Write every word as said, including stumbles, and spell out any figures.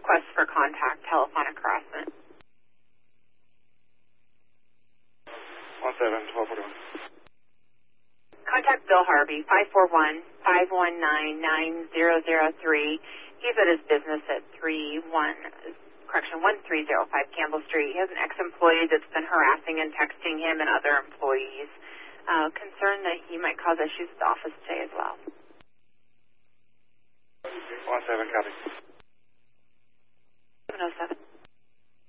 request for contact, telephonic harassment. one seven, twelve forty-one. Contact Bill Harvey, five four one, five one nine, nine zero zero three. He's at his business at three one, correction, one three zero five Campbell Street. He has an ex-employee that's been harassing and texting him and other employees. Uh, concerned that he might cause issues at the office today as well. one seven, copy. seven oh seven.